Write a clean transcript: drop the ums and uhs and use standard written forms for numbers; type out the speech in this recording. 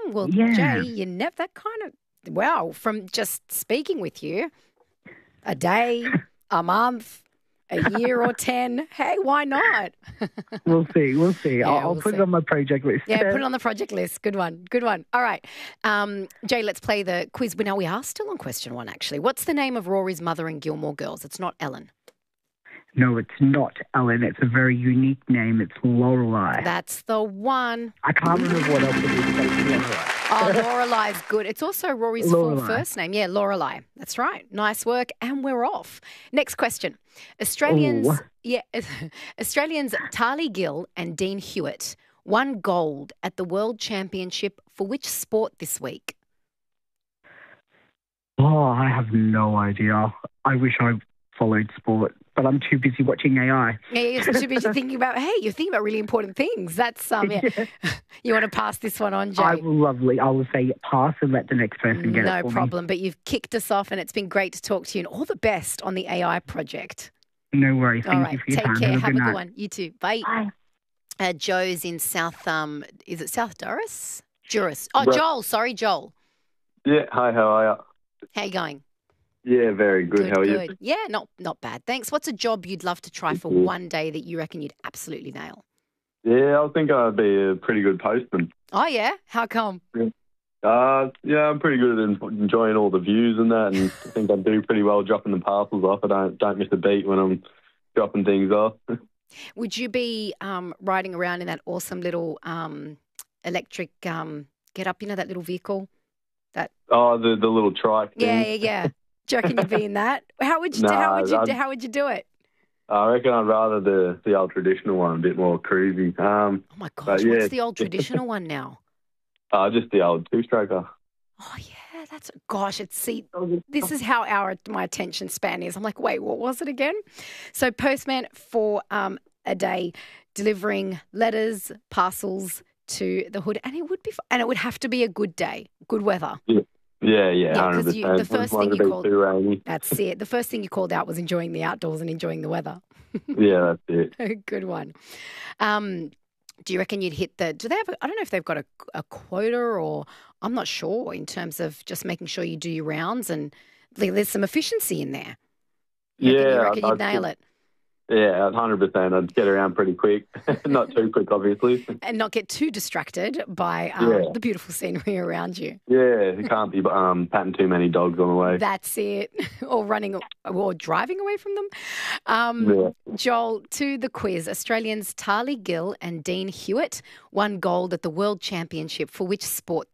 Well, Yeah. Jay, you never that kind of wow. From just speaking with you, a day, a month, a year, or 10. Hey, why not? We'll see. We'll see. Yeah, I'll we'll put see. it on my project list. Yeah, put it on the project list. Good one. Good one. All right. Jay, let's play the quiz. Now, we are still on question one, actually. What's the name of Rory's mother in Gilmore Girls? It's not Ellen. No, it's not Ellen. It's a very unique name. It's Lorelei. That's the one. I can't remember what else it is, but it's Lorelei. Oh, Lorelei's good. It's also Rory's full Lorelei. first name. Yeah, Lorelei. That's right. Nice work. And we're off. Next question. Australians Tali Gill and Dean Hewitt won gold at the World Championship for which sport this week? Oh, I have no idea. I wish I followed sport, but I'm too busy watching AI. Yeah, you're too busy thinking about, you're thinking about really important things. That's, You want to pass this one on, Jay? I will say pass and let the next person get it No for problem, but you've kicked us off and it's been great to talk to you, and all the best on the AI project. me. No worries. All Thank right, you for your take time. care. Have a good good night. one. You too. Bye. Bye. Joe's in South, is it South Doris? Juris. Oh, Right. Joel. Sorry, Joel. Yeah, hi, how are you? How you going? Yeah, very good. How are you? Good. Yeah, not bad. Thanks. What's a job you'd love to try for one day that you reckon you'd absolutely nail? Yeah, I think I'd be a pretty good postman. Oh, yeah? How come? Yeah, I'm pretty good at enjoying all the views and that, and I think I do pretty well dropping the parcels off. I don't miss a beat when I'm dropping things off. Would you be riding around in that awesome little electric get up, that little vehicle? Oh, the little trike thing. Yeah. Do you reckon you'd be in that? How would you do? How would you do it? I reckon I'd rather the old traditional one, a bit more cruisy. Oh my gosh, yeah. What's the old traditional one now? Just the old two-stroker. Oh yeah, this is how my attention span is. I'm like, wait, what was it again? So postman for a day, delivering letters, parcels to the hood, and it would have to be a good day, good weather. Yeah, Yeah, because 100%. the first thing you be called too rainy. that's it. The first thing you called out was enjoying the outdoors and enjoying the weather. Yeah, that's it. Good one. Do you reckon you'd hit do they have, I don't know if they've got a quota, or I'm not sure, in terms of just making sure you do your rounds, and there's some efficiency in there. You reckon you'd nail it? Yeah, 100%. I'd get around pretty quick. Not too quick, obviously. And not get too distracted by the beautiful scenery around you. Yeah, you can't be patting too many dogs on the way. That's it. Or running or driving away from them. Joel, to the quiz. Australians Tali Gill and Dean Hewitt won gold at the World Championship for which sport